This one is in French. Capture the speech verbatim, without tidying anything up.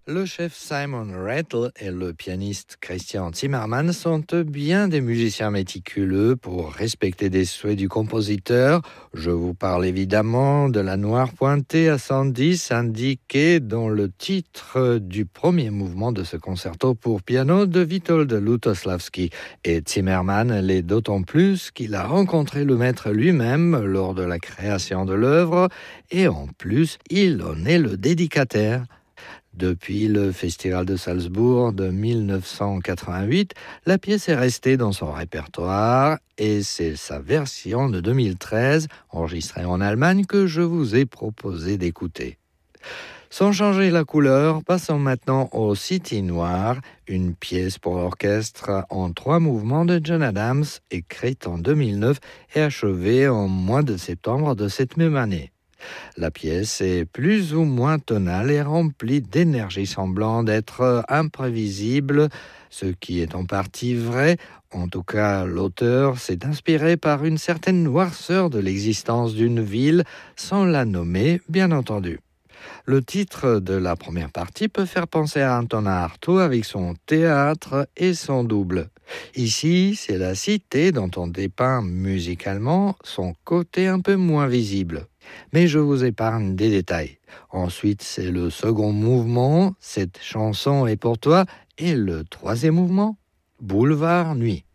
Le chef Simon Rattle et le pianiste Christian Zimmermann sont bien des musiciens méticuleux pour respecter des souhaits du compositeur. Je vous parle évidemment de la noire pointée à cent dix indiquée dans le titre du premier mouvement de ce concerto pour piano de Witold Lutosławski. Et Zimmermann l'est d'autant plus qu'il a rencontré le maître lui-même lors de la création de l'œuvre et en plus, il en est le dédicataire. Depuis le Festival de Salzbourg de dix-neuf cent quatre-vingt-huit, la pièce est restée dans son répertoire et c'est sa version de deux mille treize, enregistrée en Allemagne, que je vous ai proposé d'écouter. Sans changer la couleur, passons maintenant au City Noir, une pièce pour orchestre en trois mouvements de John Adams, écrite en deux mille neuf et achevée en mois de septembre de cette même année. La pièce est plus ou moins tonale et remplie d'énergie semblant d'être imprévisible, ce qui est en partie vrai. En tout cas, l'auteur s'est inspiré par une certaine noirceur de l'existence d'une ville, sans la nommer, bien entendu. Le titre de la première partie peut faire penser à Anton Artaud avec son théâtre et son double. Ici, c'est la cité dont on dépeint musicalement son côté un peu moins visible. Mais je vous épargne des détails. Ensuite, c'est le second mouvement, cette chanson est pour toi, et le troisième mouvement, Boulevard Nuit.